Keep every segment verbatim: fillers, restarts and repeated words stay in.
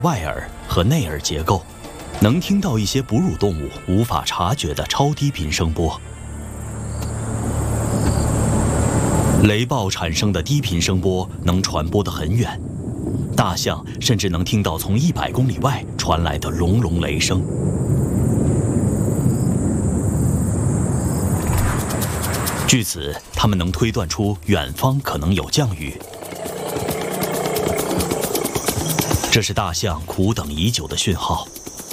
外耳和内耳结构，能听到一些哺乳动物无法察觉的超低频声波。雷暴产生的低频声波能传播得很远，大象甚至能听到从一百公里外传来的隆隆雷声。据此，他们能推断出远方可能有降雨。这是大象苦等已久的讯号。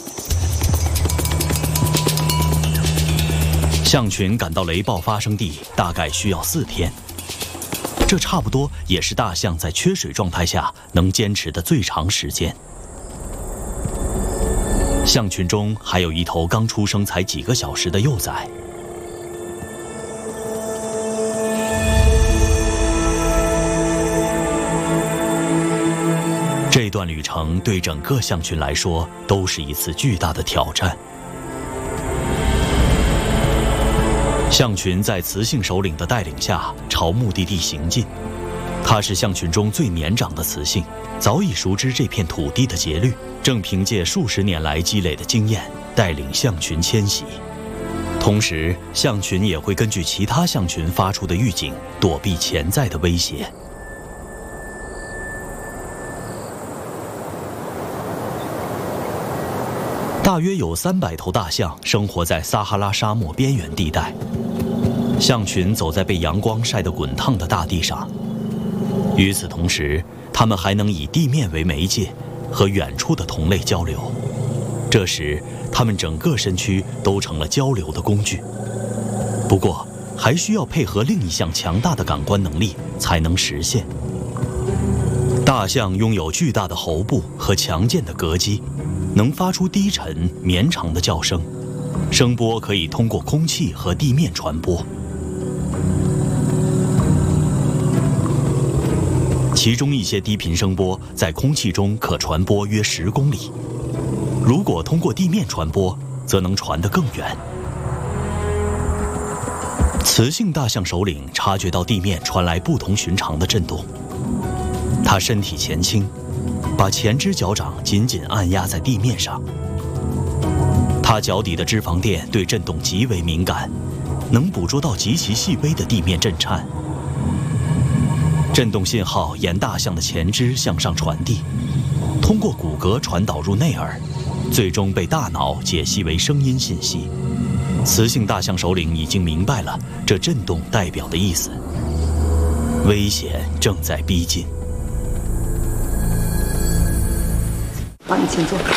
象群赶到雷暴发生地大概需要四天，这差不多也是大象在缺水状态下能坚持的最长时间。象群中还有一头刚出生才几个小时的幼崽。这段旅程对整个象群来说都是一次巨大的挑战。象群在雌性首领的带领下朝目的地行进，它是象群中最年长的雌性，早已熟知这片土地的节律，正凭借数十年来积累的经验带领象群迁徙。同时，象群也会根据其他象群发出的预警躲避潜在的威胁。大约有三百头大象生活在撒哈拉沙漠边缘地带，象群走在被阳光晒得滚烫的大地上。与此同时，它们还能以地面为媒介，和远处的同类交流。这时，它们整个身躯都成了交流的工具。不过，还需要配合另一项强大的感官能力才能实现。大象拥有巨大的喉部和强健的膈肌，能发出低沉绵长的叫声，声波可以通过空气和地面传播。其中一些低频声波在空气中可传播约十公里，如果通过地面传播，则能传得更远。雌性大象首领察觉到地面传来不同寻常的震动，它身体前倾，把前肢脚掌紧紧按压在地面上。它脚底的脂肪垫对震动极为敏感，能捕捉到极其细微的地面震颤。震动信号沿大象的前肢向上传递，通过骨骼传导入内耳，最终被大脑解析为声音信息。雌性大象首领已经明白了这震动代表的意思，危险正在逼近。 好，你请坐。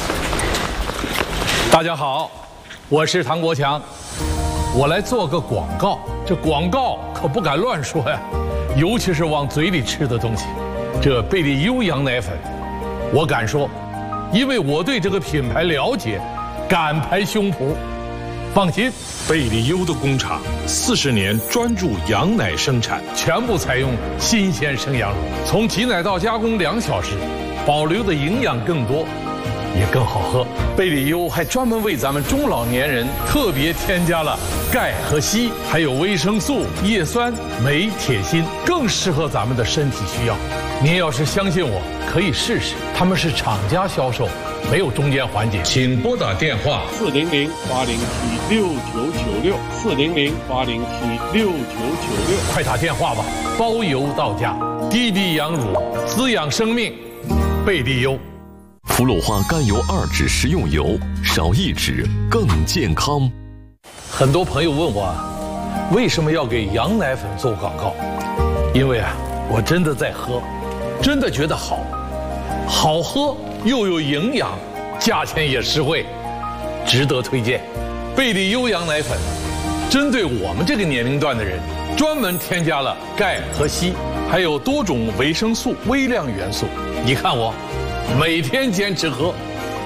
大家好，我是唐国强，我来做个广告。这广告可不敢乱说呀，尤其是往嘴里吃的东西。这贝利优羊奶粉，我敢说，因为我对这个品牌了解，敢拍胸脯。放心， 贝利优的工厂四十年专注羊奶生产， 全部采用新鲜生羊乳，从挤奶到加工两小时，保留的营养更多，也更好喝。贝利优还专门为咱们中老年人特别添加了钙和硒，还有维生素、叶酸、镁、铁、锌，更适合咱们的身体需要。您要是相信我，可以试试。他们是厂家销售，没有中间环节。请拨打电话四零零八零七六九九六四零零八零七六九九六， 快打电话吧，包邮到家。滴滴羊乳，滋养生命，贝利优。 氟鲁化甘油二酯食用油，少一酯更健康。 很多朋友问我，为什么要给羊奶粉做广告？因为啊，我真的在喝，真的觉得好，好喝又有营养，价钱也实惠，值得推荐。贝利优羊奶粉，针对我们这个年龄段的人，专门添加了钙和硒，还有多种维生素、微量元素。你看我，每天坚持喝。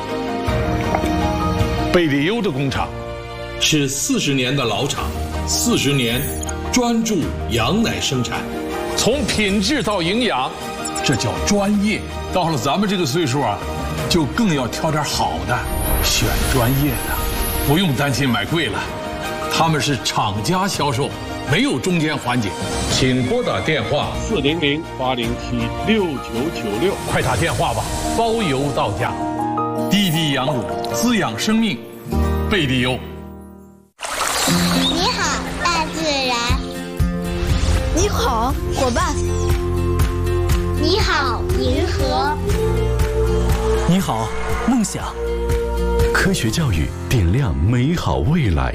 贝利优的工厂是四十年的老厂，四十年专注羊奶生产，从品质到营养，这叫专业。到了咱们这个岁数啊，就更要挑点好的，选专业的，不用担心买贵了。他们是厂家销售， 没有中间环节。 请拨打电话四零零八零七六九九六， 快打电话吧，包邮到家。滴滴羊乳，滋养生命，贝利优。 你好，大自然。 你好，伙伴。 你好，银河。 你好，梦想。 科学教育点亮美好未来。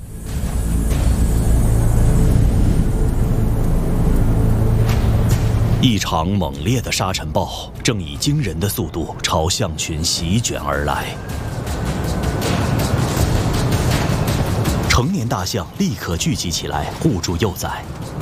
一场猛烈的沙尘暴正以惊人的速度朝象群席卷而来。成年大象立刻聚集起来，护住幼崽。